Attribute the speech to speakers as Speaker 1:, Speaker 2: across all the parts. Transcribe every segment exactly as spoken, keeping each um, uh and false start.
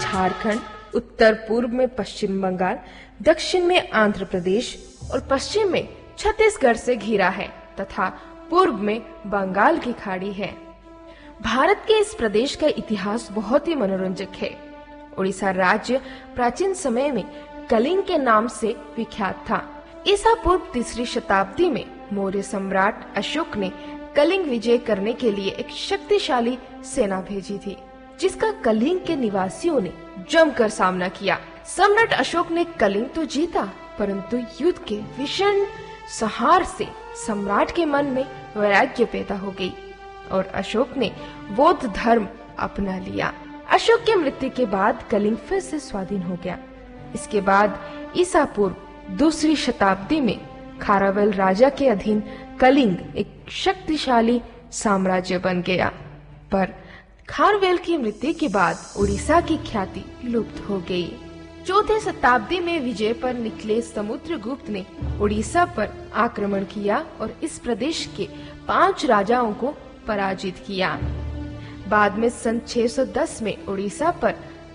Speaker 1: झारखंड, उत्तर पूर्व में पश्चिम बंगाल, दक्षिण में आंध्र प्रदेश और पश्चिम में छत्तीसगढ़ से घिरा है तथा पूर्व में बंगाल की खाड़ी है। भारत के इस प्रदेश का इतिहास बहुत ही मनोरंजक है। उड़ीसा राज्य प्राचीन समय में कलिंग के नाम से विख्यात था। ईसा पूर्व तीसरी शताब्दी में मौर्य सम्राट अशोक ने कलिंग विजय करने के लिए एक शक्तिशाली सेना भेजी थी, जिसका कलिंग के निवासियों ने जमकर सामना किया। सम्राट अशोक ने कलिंग तो जीता, परंतु युद्ध के भीषण संहार से सम्राट के मन में वैराग्य पैदा हो गई और अशोक ने बौद्ध धर्म अपना लिया। अशोक की मृत्यु के बाद कलिंग फिर से स्वाधीन हो गया। इसके बाद ईसा पूर्व दूसरी शताब्दी में खारावेल राजा के अधीन कलिंग एक शक्तिशाली साम्राज्य बन गया, पर खारवेल की मृत्यु के बाद उड़ीसा की ख्याति लुप्त हो गई। चौथे शताब्दी में विजय पर निकले समुद्रगुप्त ने उड़ीसा पर आक्रमण किया और इस प्रदेश के पांच राजाओं को पराजित किया। बाद में सन छह सौ दस में उड़ीसा पर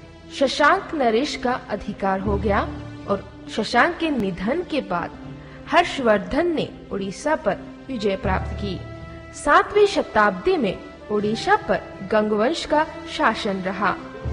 Speaker 1: शशांक नरेश का अधिकार हो गया और शशांक के निधन के बाद हर्षवर्धन ने उड़ीसा पर विजय प्राप्त की। सातवीं शताब्दी में उड़ीसा पर गंगवंश का शासन रहा।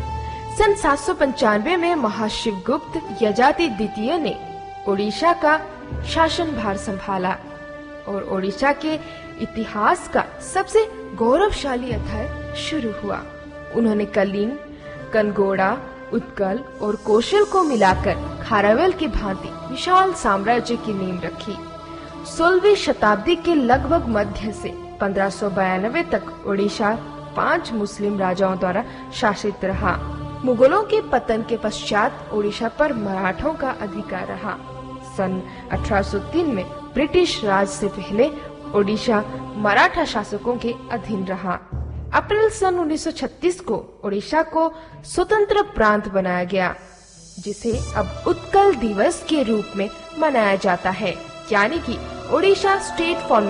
Speaker 1: सन सात सौ पंचानवे में महाशिवगुप्त यजाति द्वितीय ने उड़ीसा का शासन भार संभाला और उड़ीसा के इतिहास का सबसे गौरवशाली अध्याय शुरू हुआ। उन्होंने कलिंग, कनगोड़ा, उत्कल और कौशल को मिलाकर खारावेल की भांति विशाल साम्राज्य की नींव रखी। सोलहवीं शताब्दी के लगभग मध्य से पंद्रह सौ बयानवे तक उड़ीसा पांच मुस्लिम राजाओं द्वारा शासित रहा। मुगलों के पतन के पश्चात उड़ीसा पर मराठों का अधिकार रहा। सन अठारह सौ तीन में ब्रिटिश राज से पहले उड़ीसा मराठा शासकों के अधीन रहा। अप्रैल सन उन्नीस सौ छत्तीस को उड़ीसा को स्वतंत्र प्रांत बनाया गया, जिसे अब उत्कल दिवस के रूप में मनाया जाता है, यानी कि उड़ीसा स्टेट फॉर